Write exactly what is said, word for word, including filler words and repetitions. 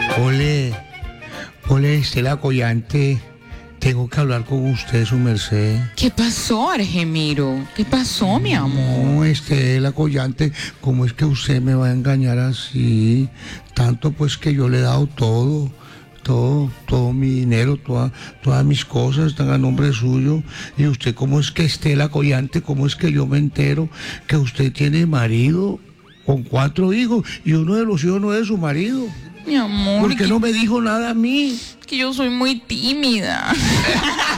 Ole, ole, Estela Collante, tengo que hablar con usted, su merced. ¿Qué pasó, Argemiro? ¿Qué pasó, mi amor? No, Estela Collante, ¿cómo es que usted me va a engañar así? Tanto pues que yo le he dado todo, todo, todo mi dinero, toda, todas mis cosas están a nombre suyo. Y usted, ¿cómo es que Estela Collante, cómo es que yo me entero que usted tiene marido con cuatro hijos y uno de los hijos no es su marido? Mi amor, ¿Por qué que, no me dijo nada a mí? que yo soy muy tímida.